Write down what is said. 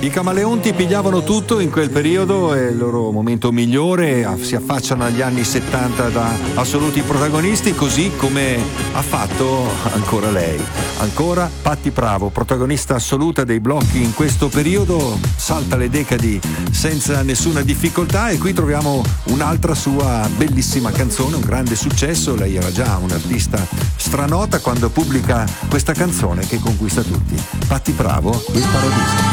I Camaleonti pigliavano tutto in quel periodo e il loro momento migliore, si affacciano agli anni 70 da assoluti protagonisti, così come ha fatto ancora lei. Ancora Patti Pravo, protagonista assoluta dei blocchi in questo periodo, salta le decadi senza nessuna difficoltà, e qui troviamo un'altra sua bellissima canzone, un grande successo. Lei era già un'artista stranota quando pubblica questa canzone che conquista tutti. Patti Pravo, Il Paradiso.